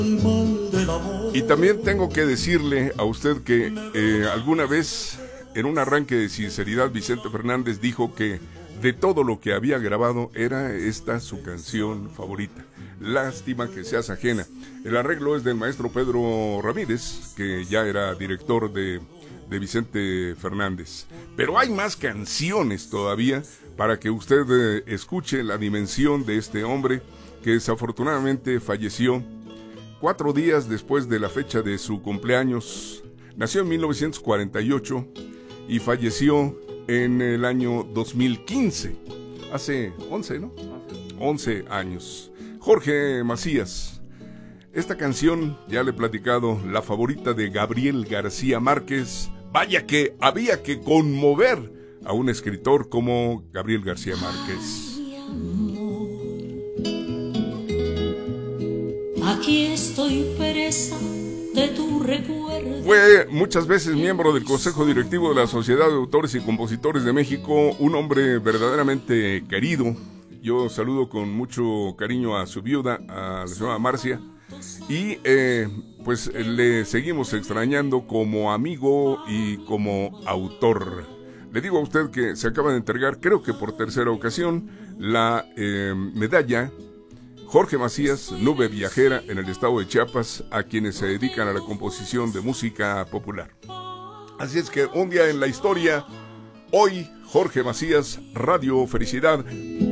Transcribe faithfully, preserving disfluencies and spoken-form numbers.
Y también tengo que decirle a usted que eh, alguna vez, en un arranque de sinceridad, Vicente Fernández dijo que de todo lo que había grabado era esta su canción favorita. Lástima que seas ajena. El arreglo es del maestro Pedro Ramírez, que ya era director de, de Vicente Fernández. Pero hay más canciones todavía para que usted eh, escuche la dimensión de este hombre que desafortunadamente falleció cuatro días después de la fecha de su cumpleaños. Nació en mil novecientos cuarenta y ocho y falleció en el año dos mil quince. Hace once, ¿no? once años. Jorge Macías. Esta canción, ya le he platicado, la favorita de Gabriel García Márquez. Vaya que había que conmover a un escritor como Gabriel García Márquez. Aquí estoy presa de tu recuerdo. Fue muchas veces miembro del Consejo Directivo de la Sociedad de Autores y Compositores de México, un hombre verdaderamente querido. Yo saludo con mucho cariño a su viuda, a la señora Marcia, y eh, pues le seguimos extrañando como amigo y como autor. Le digo a usted que se acaba de entregar, creo que por tercera ocasión, la eh, medalla Jorge Macías, Nube Viajera, en el estado de Chiapas, a quienes se dedican a la composición de música popular. Así es que un día en la historia, hoy Jorge Macías, Radio Felicidad.